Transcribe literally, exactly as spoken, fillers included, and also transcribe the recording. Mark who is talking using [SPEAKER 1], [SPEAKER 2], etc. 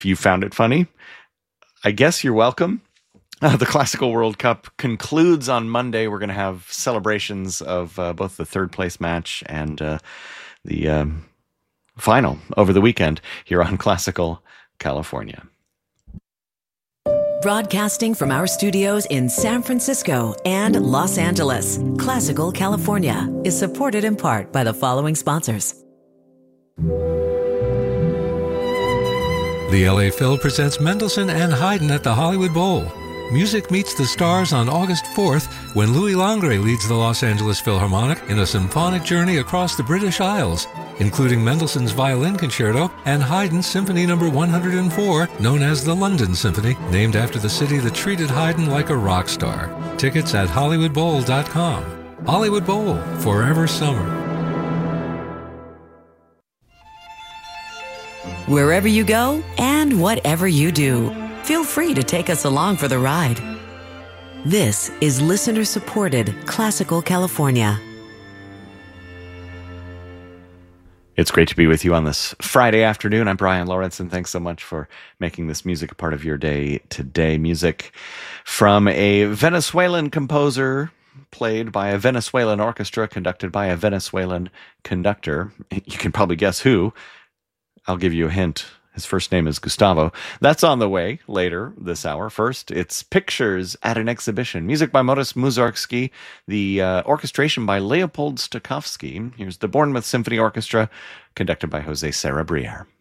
[SPEAKER 1] If you found it funny, I guess you're welcome. Uh, the Classical World Cup concludes on Monday. We're going to have celebrations of uh, both the third place match and uh, the um, final over the weekend here on Classical California.
[SPEAKER 2] Broadcasting from our studios in San Francisco and Los Angeles, Classical California is supported in part by the following sponsors.
[SPEAKER 3] The L A Phil presents Mendelssohn and Haydn at the Hollywood Bowl. Music meets the stars on August fourth when Louis Langre leads the Los Angeles Philharmonic in a symphonic journey across the British Isles, including Mendelssohn's Violin Concerto and Haydn's Symphony Number one hundred four, known as the London Symphony, named after the city that treated Haydn like a rock star. Tickets at hollywood bowl dot com. Hollywood Bowl, forever summer.
[SPEAKER 2] Wherever you go and whatever you do, feel free to take us along for the ride. This is listener-supported Classical California.
[SPEAKER 1] It's great to be with you on this Friday afternoon. I'm Brian Lawrence, and thanks so much for making this music a part of your day today. Music from a Venezuelan composer, played by a Venezuelan orchestra, conducted by a Venezuelan conductor. You can probably guess who. I'll give you a hint. His first name is Gustavo. That's on the way later this hour. First, it's Pictures at an Exhibition. Music by Modest Mussorgsky. The uh, orchestration by Leopold Stokowski. Here's the Bournemouth Symphony Orchestra, conducted by Jose Serra Briere.